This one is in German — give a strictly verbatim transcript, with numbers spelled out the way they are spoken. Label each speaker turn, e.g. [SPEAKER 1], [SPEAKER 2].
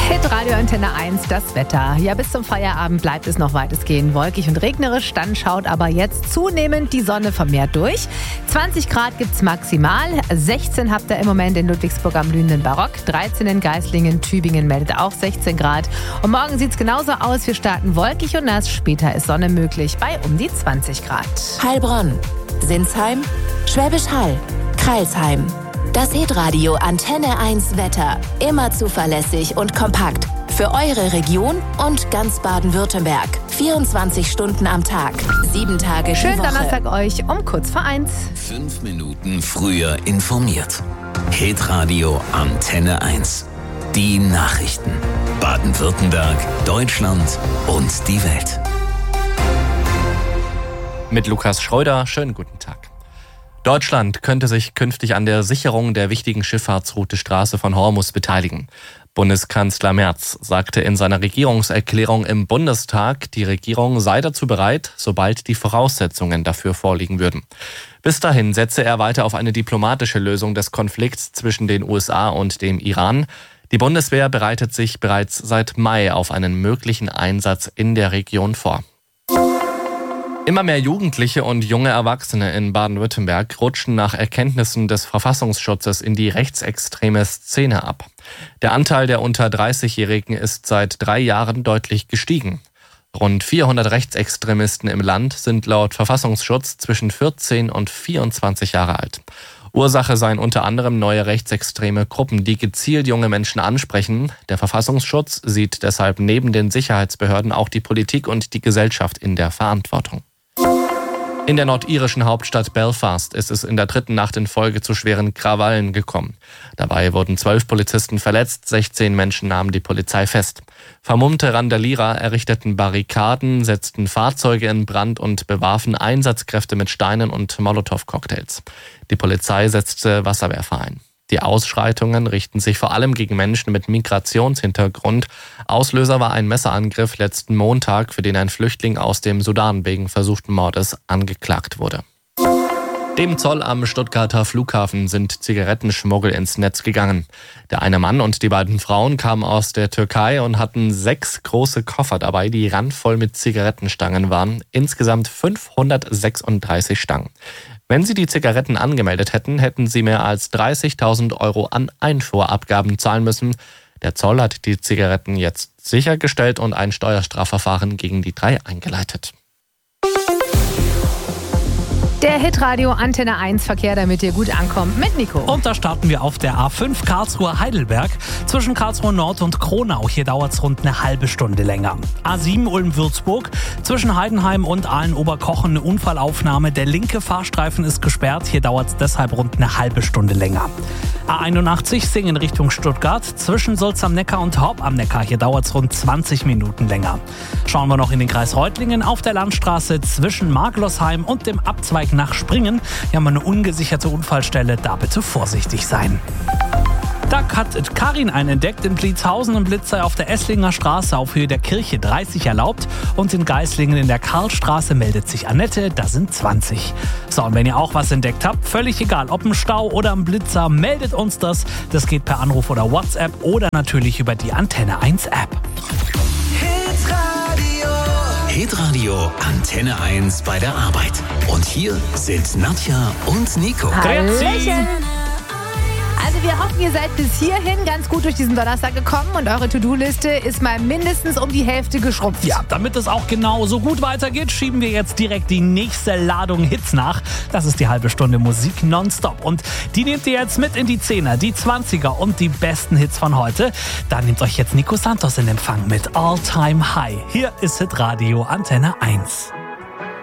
[SPEAKER 1] Hitradio Antenne eins, das Wetter. Ja, bis zum Feierabend bleibt es noch weitestgehend wolkig und regnerisch. Dann schaut aber jetzt zunehmend die Sonne vermehrt durch. zwanzig Grad gibt's maximal. sechzehn habt ihr im Moment in Ludwigsburg am blühenden Barock. dreizehn in Geislingen. Tübingen meldet auch sechzehn Grad. Und morgen sieht's genauso aus. Wir starten wolkig und nass. Später ist Sonne möglich bei um die zwanzig Grad.
[SPEAKER 2] Heilbronn, Sinsheim, Schwäbisch Hall, Crailsheim. Das Hitradio Antenne eins Wetter. Immer zuverlässig und kompakt. Für eure Region und ganz Baden-Württemberg. vierundzwanzig Stunden am Tag. Sieben Tage die
[SPEAKER 1] Schönen
[SPEAKER 2] Woche.
[SPEAKER 1] Donnerstag euch um kurz vor eins.
[SPEAKER 3] Fünf Minuten früher informiert. Hitradio Antenne eins. Die Nachrichten. Baden-Württemberg, Deutschland und die Welt.
[SPEAKER 4] Mit Lukas Schreuder, schönen guten Tag. Deutschland könnte sich künftig an der Sicherung der wichtigen Schifffahrtsroute Straße von Hormuz beteiligen. Bundeskanzler Merz sagte in seiner Regierungserklärung im Bundestag, die Regierung sei dazu bereit, sobald die Voraussetzungen dafür vorliegen würden. Bis dahin setze er weiter auf eine diplomatische Lösung des Konflikts zwischen den U S A und dem Iran. Die Bundeswehr bereitet sich bereits seit Mai auf einen möglichen Einsatz in der Region vor. Immer mehr Jugendliche und junge Erwachsene in Baden-Württemberg rutschen nach Erkenntnissen des Verfassungsschutzes in die rechtsextreme Szene ab. Der Anteil der unter dreißigjährigen ist seit drei Jahren deutlich gestiegen. Rund vierhundert Rechtsextremisten im Land sind laut Verfassungsschutz zwischen vierzehn und vierundzwanzig Jahre alt. Ursache seien unter anderem neue rechtsextreme Gruppen, die gezielt junge Menschen ansprechen. Der Verfassungsschutz sieht deshalb neben den Sicherheitsbehörden auch die Politik und die Gesellschaft in der Verantwortung. In der nordirischen Hauptstadt Belfast ist es in der dritten Nacht in Folge zu schweren Krawallen gekommen. Dabei wurden zwölf Polizisten verletzt, sechzehn Menschen nahmen die Polizei fest. Vermummte Randalierer errichteten Barrikaden, setzten Fahrzeuge in Brand und bewarfen Einsatzkräfte mit Steinen und Molotow-Cocktails. Die Polizei setzte Wasserwerfer ein. Die Ausschreitungen richten sich vor allem gegen Menschen mit Migrationshintergrund. Auslöser war ein Messerangriff letzten Montag, für den ein Flüchtling aus dem Sudan wegen versuchten Mordes angeklagt wurde. Dem Zoll am Stuttgarter Flughafen sind Zigarettenschmuggel ins Netz gegangen. Der eine Mann und die beiden Frauen kamen aus der Türkei und hatten sechs große Koffer dabei, die randvoll mit Zigarettenstangen waren. Insgesamt fünfhundertsechsunddreißig Stangen. Wenn sie die Zigaretten angemeldet hätten, hätten sie mehr als dreißigtausend Euro an Einfuhrabgaben zahlen müssen. Der Zoll hat die Zigaretten jetzt sichergestellt und ein Steuerstrafverfahren gegen die drei eingeleitet.
[SPEAKER 1] Der Hitradio Antenne eins Verkehr, damit ihr gut ankommt, mit Nico.
[SPEAKER 5] Und da starten wir auf der A fünf Karlsruhe-Heidelberg. Zwischen Karlsruhe Nord und Kronau. Hier dauert es rund eine halbe Stunde länger. A sieben Ulm-Würzburg. Zwischen Heidenheim und Aalen-Oberkochen eine Unfallaufnahme. Der linke Fahrstreifen ist gesperrt. Hier dauert es deshalb rund eine halbe Stunde länger. A einundachtzig Singen Richtung Stuttgart. Zwischen Sulz am Neckar und Horb am Neckar. Hier dauert es rund zwanzig Minuten länger. Schauen wir noch in den Kreis Reutlingen. Auf der Landstraße zwischen Marglosheim und dem Abzweig nach Springen. Hier haben wir eine ungesicherte Unfallstelle, da bitte vorsichtig sein. Da hat Karin einen entdeckt. In Blitzhausen und Blitz sei auf der Esslinger Straße auf Höhe der Kirche dreißig erlaubt und in Geislingen in der Karlstraße meldet sich Annette, da sind zwanzig. So, und wenn ihr auch was entdeckt habt, völlig egal, ob ein Stau oder ein Blitzer, meldet uns das. Das geht per Anruf oder WhatsApp oder natürlich über die Antenne eins App.
[SPEAKER 3] Hitradio Antenne eins bei der Arbeit. Und hier sind Nadja und Nico.
[SPEAKER 1] Hallöchen. Also wir hoffen, ihr seid bis hierhin ganz gut durch diesen Donnerstag gekommen und eure To-Do-Liste ist mal mindestens um die Hälfte geschrumpft.
[SPEAKER 5] Ja, damit es auch genau so gut weitergeht, schieben wir jetzt direkt die nächste Ladung Hits nach. Das ist die halbe Stunde Musik nonstop. Und die nehmt ihr jetzt mit in die Zehner, die Zwanziger und die besten Hits von heute. Da nehmt euch jetzt Nico Santos in Empfang mit All Time High. Hier ist Hitradio Antenne eins.